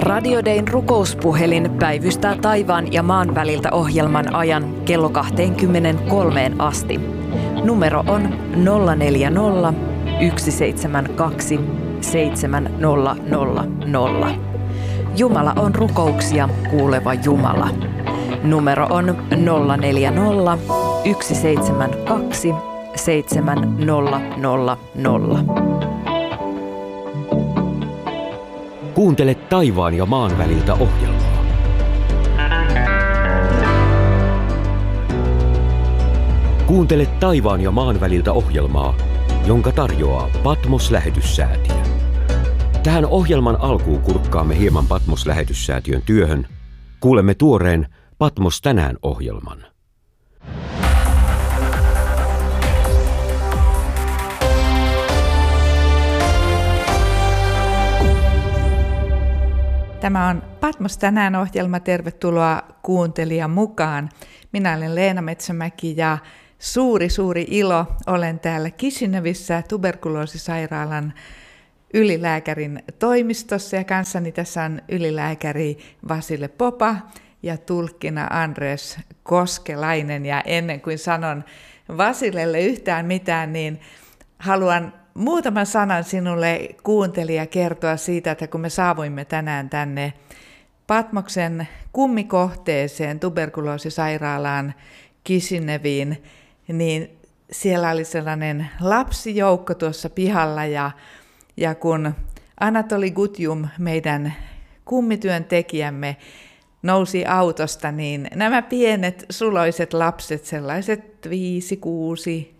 Radio Dayn rukouspuhelin päivystää taivaan ja maan väliltä ohjelman ajan kello 23 asti. Numero on 040 172 7000. Jumala on rukouksia kuuleva Jumala. Numero on 040 172 7000. Kuuntele taivaan ja maan väliltä ohjelmaa. Kuuntele taivaan ja maan väliltä ohjelmaa, jonka tarjoaa Patmos-lähetyssäätiö. Tähän ohjelman alkuun kurkkaamme hieman Patmos-lähetyssäätiön työhön. Kuulemme tuoreen Patmos tänään -ohjelman. Tämä on Patmos tänään -ohjelma. Tervetuloa kuuntelijan mukaan. Minä olen Leena Metsämäki ja suuri ilo. Olen täällä Kišinevissä tuberkuloosisairaalan ylilääkärin toimistossa ja kanssani tässä on ylilääkäri Vasile Popa ja tulkkina Andres Koskelainen. Ja ennen kuin sanon Vasilelle yhtään mitään, niin haluan muutaman sanan sinulle kuuntelija kertoa siitä, että kun me saavuimme tänään tänne Patmoksen kummikohteeseen tuberkuloosisairaalaan Kišineviin, niin siellä oli sellainen lapsijoukko tuossa pihalla ja kun Anatoli Gutjum, meidän kummityöntekijämme, nousi autosta, niin nämä pienet suloiset lapset, sellaiset 5, 6,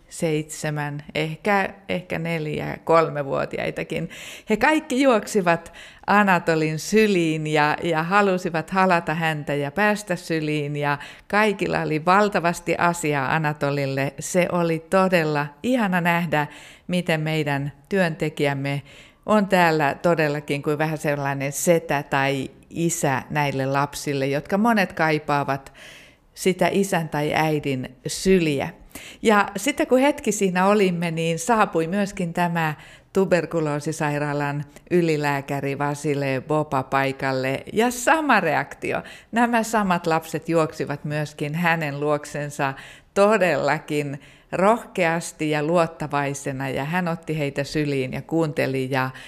7, ehkä 4, 3-vuotiaitakin. He kaikki juoksivat Anatolin syliin ja halusivat halata häntä ja päästä syliin ja kaikilla oli valtavasti asiaa Anatolille. Se oli todella ihana nähdä, miten meidän työntekijämme on täällä todellakin kuin vähän sellainen setä tai isä näille lapsille, jotka monet kaipaavat sitä isän tai äidin syliä. Ja sitten kun hetki siinä olimme, niin saapui myöskin tämä tuberkuloosisairaalan ylilääkäri Vasile Popa paikalle. Ja sama reaktio. Nämä samat lapset juoksivat myöskin hänen luoksensa todellakin rohkeasti ja luottavaisena. Ja hän otti heitä syliin ja kuunteli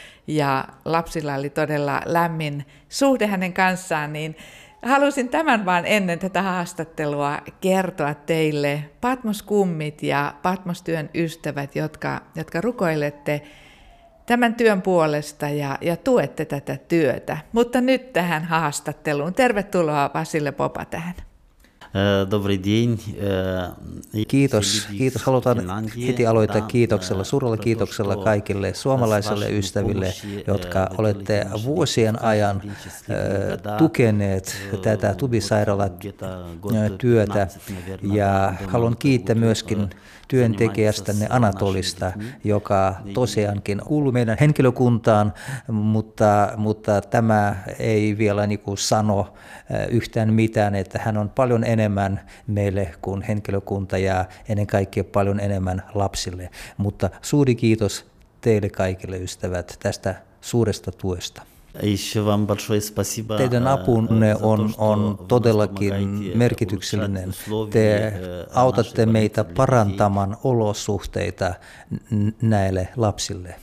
ja lapsilla oli todella lämmin suhde hänen kanssaan. Niin halusin tämän vaan ennen tätä haastattelua kertoa teille, Patmos-kummit ja Patmos-työn ystävät, jotka rukoilette tämän työn puolesta ja tuette tätä työtä. Mutta nyt tähän haastatteluun. Tervetuloa Vasile Popa tähän. Kiitos. Halutaan heti aloittaa kiitoksella, suurella kiitoksella kaikille suomalaisille ystäville, jotka olette vuosien ajan tukeneet tätä tubisairaalatyötä. Ja haluan kiittää myöskin työntekijästänne Anatolista, joka tosiaankin kuuluu meidän henkilökuntaan, mutta tämä ei vielä sano yhtään mitään, että hän on paljon enemmän meille kuin henkilökunta ja ennen kaikkea paljon enemmän lapsille. Mutta suuri kiitos teille kaikille ystävät tästä suuresta tuesta. Teidän apunne on todellakin merkityksellinen. Te autatte meitä parantamaan olosuhteita näille lapsille.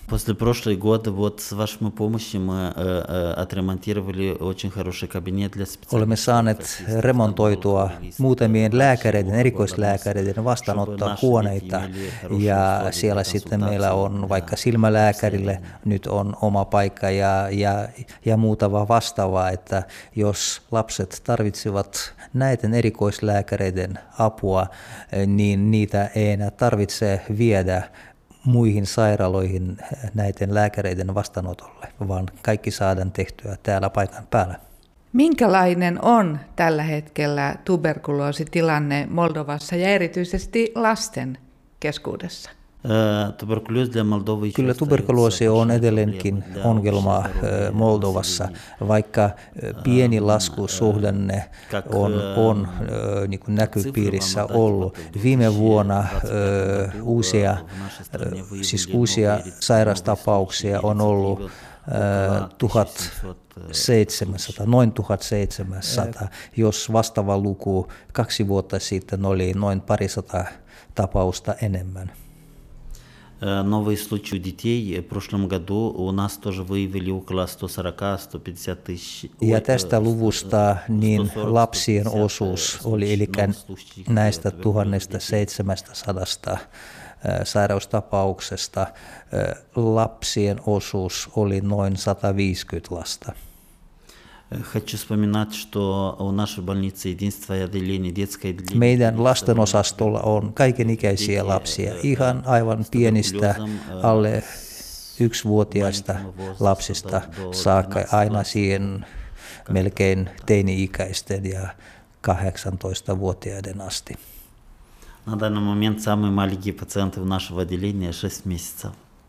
Olemme saaneet remontoitua muutamien lääkäreiden, erikoislääkäreiden vastaanottohuoneita ja siellä sitten meillä on vaikka silmälääkärille nyt on oma paikka ja muuta vastaavaa, että jos lapset tarvitsevat näiden erikoislääkäreiden apua, niin niitä ei enää tarvitse viedä muihin sairaaloihin näiden lääkäreiden vastaanotolle, vaan kaikki saadaan tehtyä täällä paikan päällä. Minkälainen on tällä hetkellä tuberkuloositilanne Moldovassa ja erityisesti lasten keskuudessa? Kyllä tuberkuloosi on edelleenkin ongelma Moldovassa, vaikka pieni laskusuhdanne on niin kuin näköpiirissä ollut. Viime vuonna uusia sairastapauksia on ollut 1700, noin 1700, jos vastaava luku 2 vuotta sitten oli noin 200 tapausta enemmän. Новые случаи у детей. В прошлом году у нас тоже выявили около 140-150 тысяч. Ja tästä luvusta niin lapsien osuus oli, eli näistä 1700 sairaustapauksesta lapsien osuus oli noin 150 lasta. Хочу вспоминать, что у нашей больницы единственное отделение, детское отделение. Meidän lastenosastolla on kaikenikäisiä lapsia, ihan aivan pienistä alle 1-vuotiaista lapsista saakka aina siihen melkein teini-ikäisten ja 18-vuotiaiden asti. На данный момент самые маленькие пациенты в нашего отделения 6 месяцев.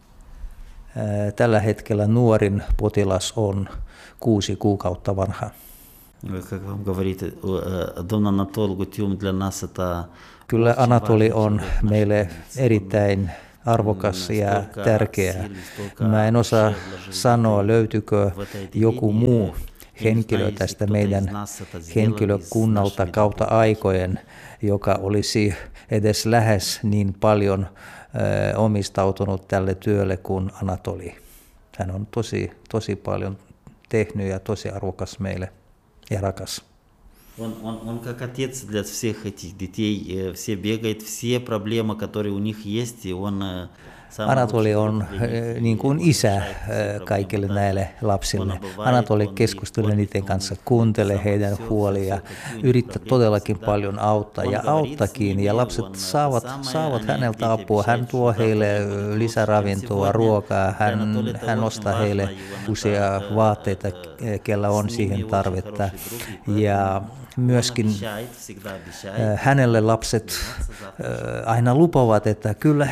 Tällä hetkellä nuorin potilas on 6 kuukautta vanha. Как вам говорит, Дон Анатол Гутиум для нас это... Kyllä Anatoli on meille erittäin arvokas ja tärkeä. Mä en osaa sanoa, löytyykö joku muu henkilö tästä meidän henkilökunnalta kautta aikojen, joka olisi edes lähes niin paljon omistautunut tälle työlle kuin Anatoli. Hän on tosi paljon tehnyt ja tosi arvokas meille ja rakas. Он как отец для всех этих детей, все бегает, все проблемы, которые у них есть, и он... Anatoli on niin kuin isä kaikille näille lapsille. Anatoli keskustelee niiden kanssa, kuuntelee heidän huolia, yrittää todellakin paljon auttaa ja auttakin. Ja lapset saavat häneltä apua. Hän tuo heille lisäravintoa, ruokaa, hän ostaa heille uusia vaatteita, kellä on siihen tarvetta. Ja myöskin hänelle lapset aina lupavat, että kyllä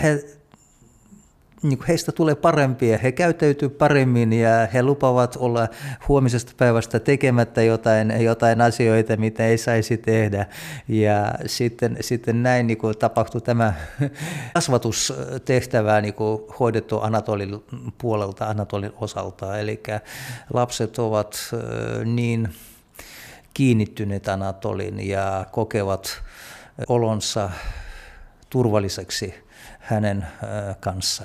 heistä tulee parempia, he käyttäytyy paremmin ja he lupavat olla huomisesta päivästä tekemättä jotain asioita, mitä ei saisi tehdä. Ja sitten näin niin kuin tapahtui tämä kasvatustehtävä niin kuin hoidettu Anatolin puolelta, Anatolin osalta. Eli lapset ovat niin kiinnittyneet Anatolin ja kokevat olonsa turvalliseksi hänen kanssaan.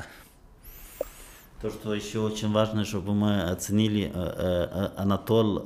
То, что еще очень важно, чтобы мы оценили Анатол.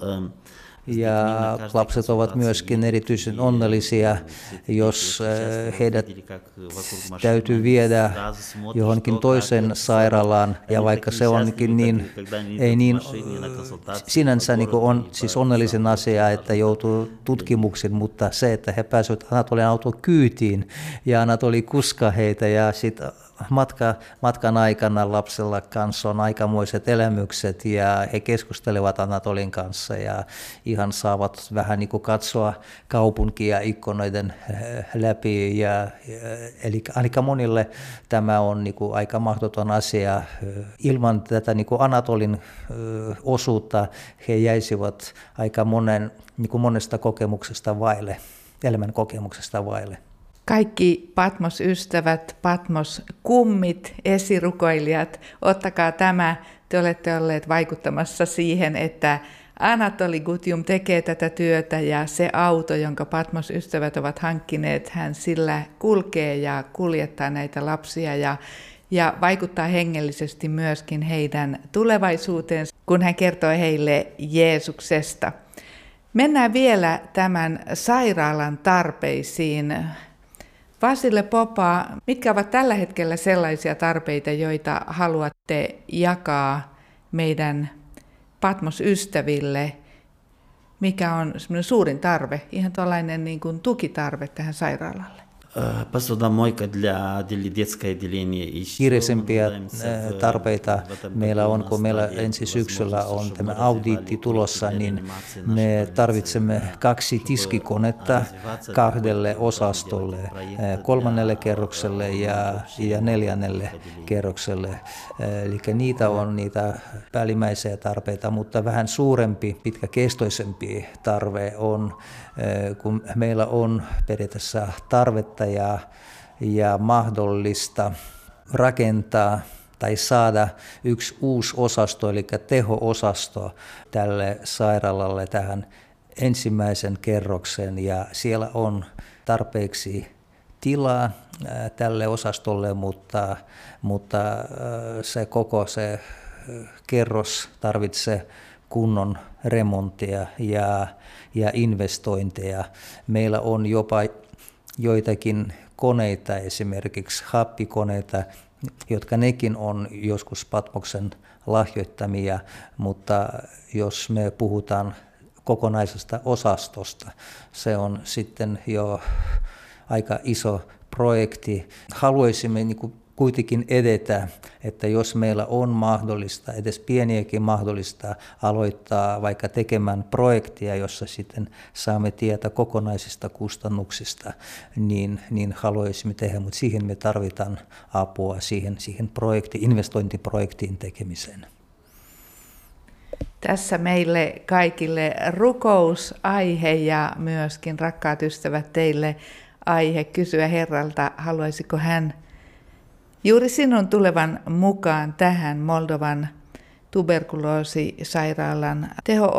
Ja lapset ovat myöskin erityisen onnellisia, jos heidät täytyy viedä johonkin toiseen sairaalaan, ja vaikka se onkin ei niin sinänsä niin on siis onnellisen asia, että joutuu tutkimuksiin, mutta se, että he pääsevät Anatolin auton kyytiin, ja Anatoli kuskaa heitä, ja sitten matkan aikana lapsella kanssa on aikamoiset elämykset ja he keskustelevat Anatolin kanssa ja ihan saavat vähän niin kuin katsoa kaupunkia ikkunoiden läpi. Eli aika monille tämä on niin kuin aika mahdoton asia. Ilman tätä niin kuin Anatolin osuutta he jäisivät aika monesta kokemuksesta vaille, elämän kokemuksesta vaille. Kaikki Patmos-ystävät, Patmos-kummit, esirukoilijat, ottakaa tämä. Te olette olleet vaikuttamassa siihen, että Anatoli Gutium tekee tätä työtä ja se auto, jonka Patmos-ystävät ovat hankkineet, hän sillä kulkee ja kuljettaa näitä lapsia ja vaikuttaa hengellisesti myöskin heidän tulevaisuuteensa, kun hän kertoo heille Jeesuksesta. Mennään vielä tämän sairaalan tarpeisiin. Vasile Popa, mitkä ovat tällä hetkellä sellaisia tarpeita, joita haluatte jakaa meidän Patmos-ystäville? Mikä on semmoinen suurin tarve, ihan tuollainen niin kuin tukitarve tähän sairaalalle? Kiireisempiä tarpeita meillä on, kun meillä ensi syksyllä on tämä audiitti tulossa, niin me tarvitsemme 2 tiskikonetta 2 osastolle, 3. kerrokselle ja 4. kerrokselle. Eli niitä on niitä päällimmäisiä tarpeita, mutta vähän suurempi, pitkäkestoisempi tarve on, kun meillä on periaatteessa tarvetta ja mahdollista rakentaa tai saada yksi uusi osasto, eli teho-osasto tälle sairaalalle tähän ensimmäisen kerroksen, ja siellä on tarpeeksi tilaa tälle osastolle, mutta se koko se kerros tarvitsee kunnon remonttia ja investointeja. Meillä on jopa joitakin koneita, esimerkiksi happikoneita, jotka nekin on joskus Patmoksen lahjoittamia, mutta jos me puhutaan kokonaisesta osastosta, se on sitten jo aika iso projekti. Haluaisimme kuitenkin edetä, että jos meillä on mahdollista, edes pieniäkin mahdollista aloittaa vaikka tekemään projektia, jossa sitten saamme tietää kokonaisista kustannuksista, niin haluaisimme tehdä, mutta siihen me tarvitaan apua siihen investointiprojektiin tekemiseen. Tässä meille kaikille rukousaihe ja myöskin, rakkaat ystävät, teille aihe kysyä Herralta, haluaisiko hän juuri sinun tulevan mukaan tähän Moldovan tuberkuloosisairaalan teho